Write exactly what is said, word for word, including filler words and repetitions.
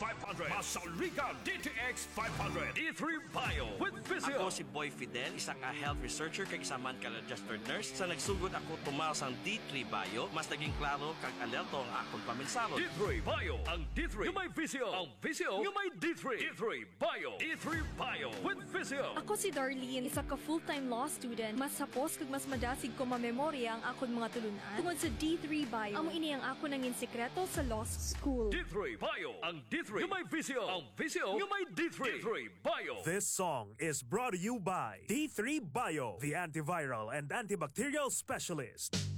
five hundred. Masaligan D T X five hundred. D three Bio with Visio. Ako si Boy Fidel, isa ka health researcher kag isa man ka registered nurse. Sa nagsugod ako tumaw sang D three Bio, mas naging klaro kag alerto ang akong paminsaro. D three Bio. Ang D three yung may Visio. Ang Visio yung may D three. D three Bio. D three Bio with Visio. Ako si Darlene, isa ka full-time law student. Mas sapos kag mas madasig ko mamemorya ang akon mga tulunan. Tungod sa D three Bio, amo ini ang ako nangin sekreto sa law school. D three Bio. Ang D three yung may Visio. Ang Visio yung may D three. D three Bio. This song is brought to you by D three Bio, the antiviral and antibacterial specialist.